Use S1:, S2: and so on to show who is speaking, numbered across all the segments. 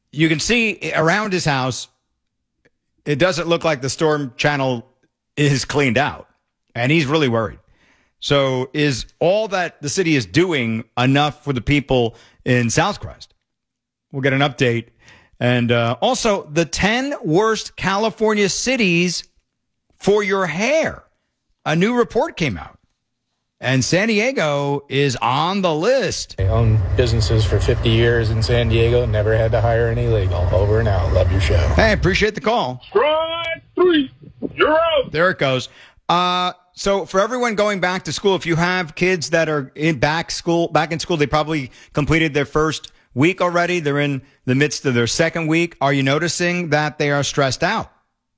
S1: You can see around his house, it doesn't look like the storm channel is cleaned out, and he's really worried. So is all that the city is doing enough for the people in Southcrest? We'll get an update. And also, the 10 worst California cities for your hair. A new report came out. And San Diego is on the list.
S2: I owned businesses for 50 years in San Diego. Never had to hire an illegal. Over and out. Love your show.
S1: Hey, appreciate the call.
S3: Strike three. You're out.
S1: There it goes. So for everyone going back to school, if you have kids that are back in school, they probably completed their first week already. They're in the midst of their second week. Are you noticing that they are stressed out?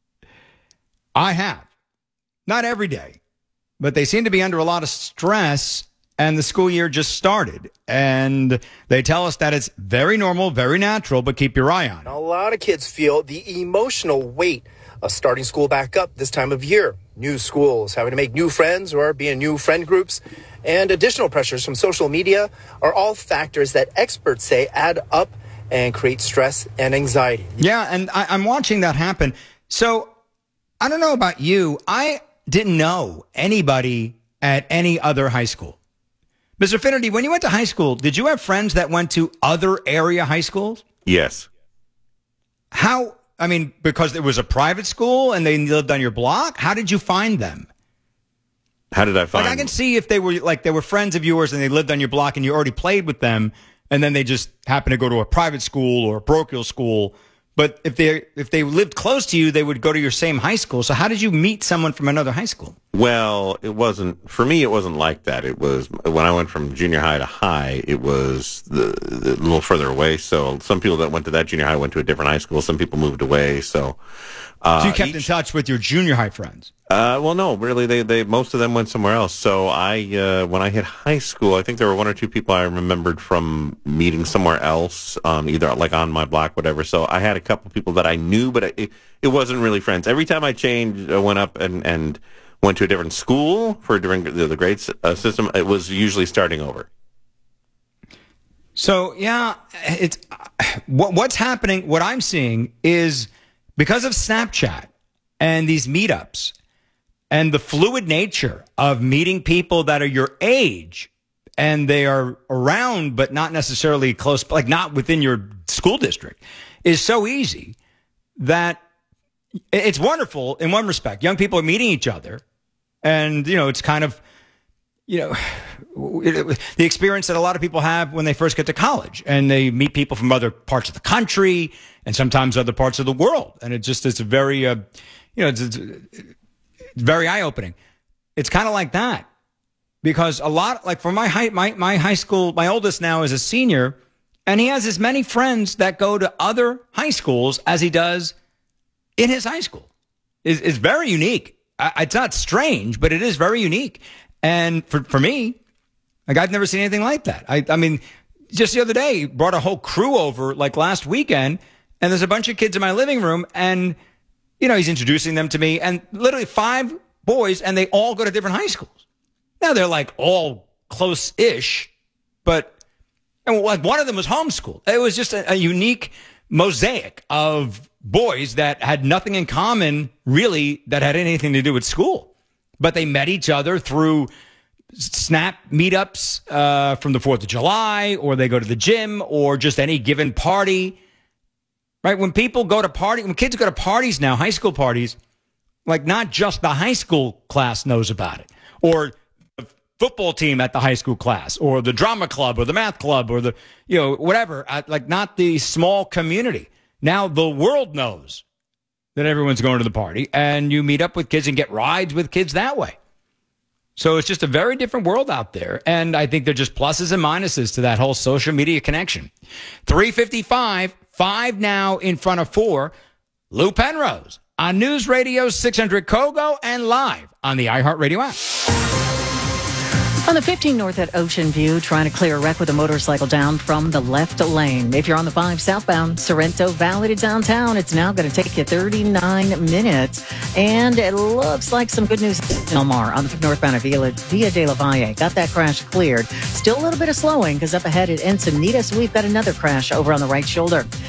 S1: I have. Not every day, but they seem to be under a lot of stress, and the school year just started. And they tell us that it's very normal, very natural, but keep your eye on it.
S4: A lot of kids feel the emotional weight of starting school back up this time of year. New schools, having to make new friends or be in new friend groups, and additional pressures from social media are all factors that experts say add up and create stress and anxiety.
S1: Yeah, and I'm watching that happen. So I don't know about you. I didn't know anybody at any other high school. Mr. Finnerty, when you went to high school, did you have friends that went to other area high schools?
S5: Yes.
S1: How? I mean, because it was a private school and they lived on your block? How did you find them?
S5: How did I find
S1: them? I can see if they were friends of yours and they lived on your block and you already played with them, and then they just happened to go to a private school or a parochial school. But if they lived close to you, they would go to your same high school. So how did you meet someone from another high school?
S5: Well, it wasn't like that. It was when I went from junior high to high, it was the little further away. So some people that went to that junior high went to a different high school. Some people moved away. So
S1: you kept in touch with your junior high friends?
S5: Well, no, really. They most of them went somewhere else. So when I hit high school, I think there were one or two people I remembered from meeting somewhere else, either like on my block, whatever. So I had a couple people that I knew, but it wasn't really friends. Every time I changed, I went up and went to a different school during the grade system. It was usually starting over.
S1: So yeah, it's what's happening. What I'm seeing is because of Snapchat and these meetups and the fluid nature of meeting people that are your age and they are around but not necessarily close, like not within your school district, is so easy that it's wonderful in one respect. Young people are meeting each other, and it's kind of the experience that a lot of people have when they first get to college and they meet people from other parts of the country and sometimes other parts of the world. And it's very, it's very eye-opening. It's kind of like that because a lot, like for my high school, my oldest now is a senior, and he has as many friends that go to other high schools as he does in his high school. It's very unique. It's not strange, but it is very unique. And for me, like I've never seen anything like that. I mean, just the other day, brought a whole crew over like last weekend, and there's a bunch of kids in my living room, and he's introducing them to me, and literally 5 boys, and they all go to different high schools. Now they're like all close-ish, but one of them was homeschooled. It was just a unique mosaic of boys that had nothing in common, really, that had anything to do with school. But they met each other through Snap meetups from the 4th of July, or they go to the gym, or just any given party. Right? When kids go to parties now, high school parties, like not just the high school class knows about it, or the football team at the high school class, or the drama club, or the math club, or the, whatever, like not the small community. Now the world knows that everyone's going to the party, and you meet up with kids and get rides with kids that way. So it's just a very different world out there, and I think there are just pluses and minuses to that whole social media connection. 3:55, 5 now in front of 4. Lou Penrose on News Radio 600 Kogo and live on the iHeartRadio app.
S6: On the 15 north at Ocean View, trying to clear a wreck with a motorcycle down from the left lane. If you're on the 5 southbound, Sorrento Valley to downtown, it's now going to take you 39 minutes. And it looks like some good news in Del Mar on the northbound of Via de la Valle. Got that crash cleared. Still a little bit of slowing because up ahead at Encinitas, we've got another crash over on the right shoulder.